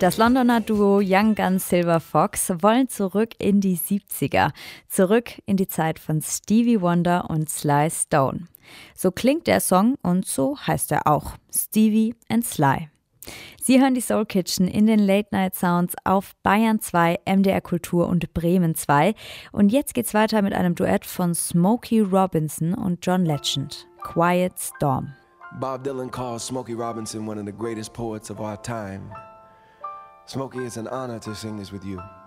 Das Londoner Duo Young Guns Silver Fox wollen zurück in die 70er, zurück in die Zeit von Stevie Wonder und Sly Stone. So klingt der Song und so heißt er auch, Stevie and Sly. Sie hören die Soul Kitchen in den Late Night Sounds auf Bayern 2, MDR Kultur und Bremen 2. Und jetzt geht's weiter mit einem Duett von Smokey Robinson und John Legend, Quiet Storm. Bob Dylan calls Smokey Robinson one of the greatest poets of our time. Smokey, it's an honor to sing this with you.